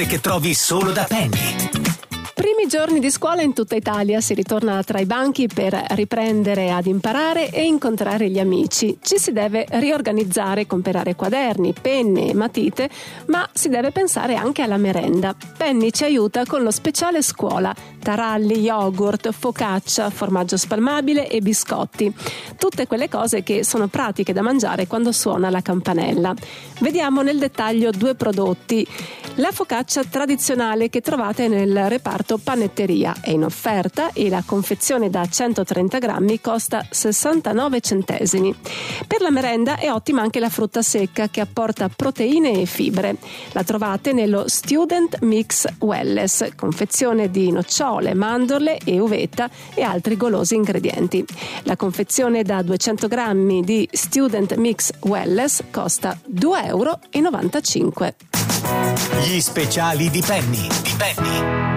che trovi solo da Penny. Primi giorni di scuola in tutta Italia, si ritorna tra i banchi per riprendere ad imparare e incontrare gli amici. Ci si deve riorganizzare, comprare quaderni, penne e matite, ma si deve pensare anche alla merenda. Penny ci aiuta con lo speciale scuola: taralli, yogurt, focaccia, formaggio spalmabile e biscotti. Tutte quelle cose che sono pratiche da mangiare quando suona la campanella. Vediamo nel dettaglio due prodotti. La focaccia tradizionale che trovate nel reparto panetteria è in offerta e la confezione da 130 grammi costa 69 centesimi. Per la merenda è ottima anche la frutta secca che apporta proteine e fibre. La trovate nello Student Mix Wellness, confezione di nocciole, mandorle e uvetta e altri golosi ingredienti. La confezione da 200 grammi di Student Mix Wellness costa 2,95 €. Gli speciali di Penny.